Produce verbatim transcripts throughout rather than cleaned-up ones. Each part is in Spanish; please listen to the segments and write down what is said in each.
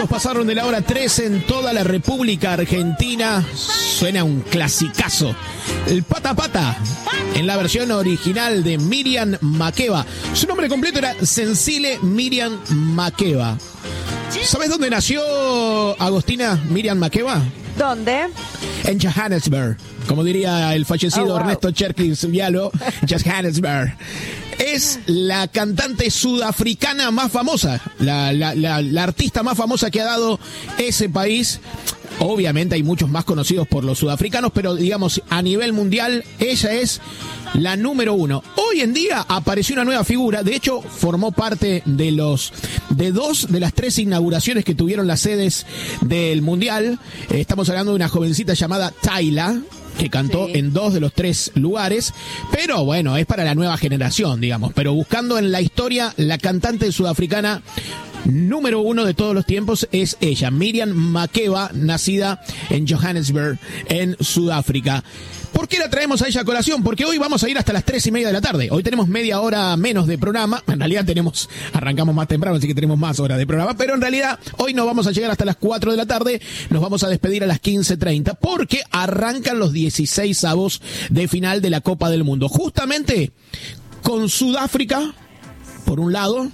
minutos pasaron de la hora trece en toda la República Argentina. Suena un clasicazo. El Pata Pata, en la versión original de Miriam Makeba. Su nombre completo era Cecile Miriam Makeba. ¿Sabes dónde nació Agostina Miriam Makeba? ¿Dónde? En Johannesburg, como diría el fallecido oh, wow. Ernesto Cherkis Vialo, Johannesburg. Es la cantante sudafricana más famosa, la, la, la, la artista más famosa que ha dado ese país. Obviamente hay muchos más conocidos por los sudafricanos, pero digamos a nivel mundial ella es la número uno. Hoy en día apareció una nueva figura, de hecho formó parte de los de dos de las tres inauguraciones que tuvieron las sedes del mundial. Eh, estamos hablando de una jovencita llamada Tyla, que cantó sí. en dos de los tres lugares, pero bueno, es para la nueva generación, digamos, pero buscando en la historia, la cantante sudafricana número uno de todos los tiempos es ella, Miriam Makeba, nacida en Johannesburg, en Sudáfrica. ¿Por qué la traemos a ella a colación? Porque hoy vamos a ir hasta las tres y media de la tarde. Hoy tenemos media hora menos de programa. En realidad tenemos, arrancamos más temprano, así que tenemos más horas de programa. Pero en realidad hoy no vamos a llegar hasta las cuatro de la tarde. Nos vamos a despedir a las quince treinta porque arrancan los dieciséis avos de final de la Copa del Mundo. Justamente con Sudáfrica, por un lado,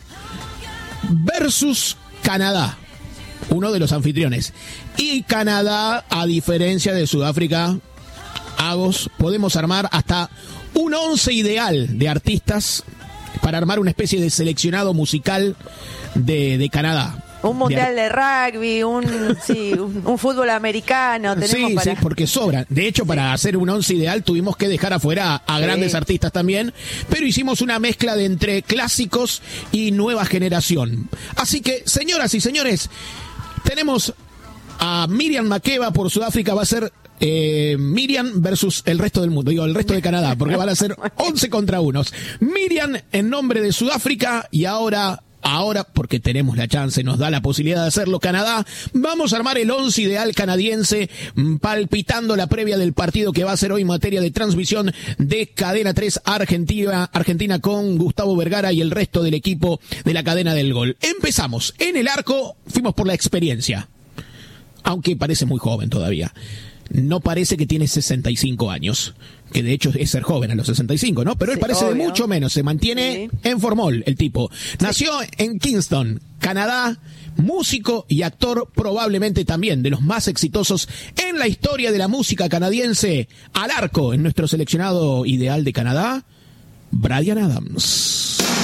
versus Canadá, uno de los anfitriones. Y Canadá, a diferencia de Sudáfrica, Agos, podemos armar hasta un once ideal de artistas para armar una especie de seleccionado musical de, de Canadá. Un mundial de, de rugby, un, sí, un, un fútbol americano. Tenemos sí, para... sí, porque sobran. De hecho, para sí. hacer un once ideal tuvimos que dejar afuera a, a grandes sí. artistas también, pero hicimos una mezcla de entre clásicos y nueva generación. Así que, señoras y señores, tenemos a Miriam Makeba por Sudáfrica, va a ser Eh, Miriam versus el resto del mundo, digo, el resto de Canadá, porque van a ser once contra unos. Miriam en nombre de Sudáfrica y ahora, ahora, porque tenemos la chance, nos da la posibilidad de hacerlo Canadá, vamos a armar el once ideal canadiense, palpitando la previa del partido que va a ser hoy materia de transmisión de Cadena tres Argentina, Argentina con Gustavo Vergara y el resto del equipo de la cadena del gol. Empezamos. En el arco, fuimos por la experiencia, aunque parece muy joven todavía. No parece que tiene sesenta y cinco años, que de hecho es ser joven a los sesenta y cinco, ¿no? Pero él sí, parece obvio. de mucho menos, se mantiene sí. en formol el tipo. Sí. Nació en Kingston, Canadá, músico y actor probablemente también de los más exitosos en la historia de la música canadiense. Al arco, en nuestro seleccionado ideal de Canadá, Bryan Adams.